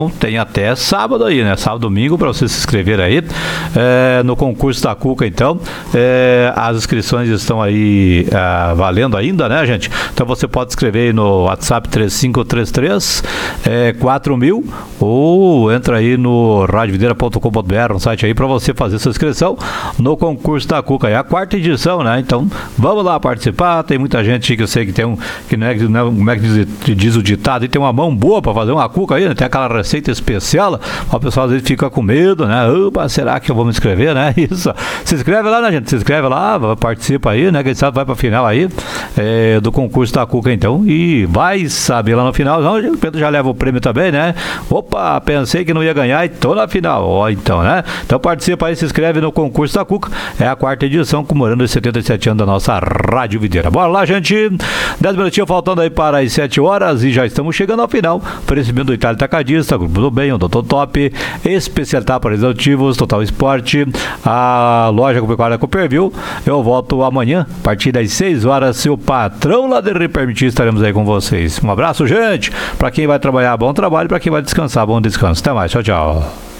Tem até sábado aí, né? Sábado, domingo, para você se inscrever aí no concurso da Cuca, então. As inscrições estão aí valendo ainda, né, gente? Então você pode escrever aí no WhatsApp 3533 4000 ou entra aí no radiovideira.com.br, no site aí, para você fazer sua inscrição no concurso da Cuca. É a 4ª edição, né? Então vamos lá participar. Tem muita gente que eu sei que tem que não é, como é que diz o ditado, e tem uma mão boa para fazer uma cuca aí, né? Tem aquela receita especial, o pessoal às vezes fica com medo, né? Opa, será que eu vou me inscrever, né? Isso. Se inscreve lá, né, gente? Se inscreve lá, participa aí, né? Quem sabe vai pra final aí do concurso da Cuca, então. E vai saber lá no final, não, o Pedro já leva o prêmio também, né? Opa, pensei que não ia ganhar e tô na final. Ó, então, né? Então participa aí, se inscreve no concurso da Cuca. É a 4ª edição, comemorando os 77 anos da nossa Rádio Videira. Bora lá, gente. 10 minutinhos faltando aí para as 7 horas e já estamos chegando ao final. Oferecimento do Itália Tacadista, Grupo do Bem, o Doutor Top, Especialidade para Executivos, Total Esporte, a loja Agropecuária Cooperville. Eu volto amanhã, a partir das 6 horas, se o patrão lá de permitir, estaremos aí com vocês. Um abraço, gente. Para quem vai trabalhar, bom trabalho. Para quem vai descansar, bom descanso. Até mais. Tchau, tchau.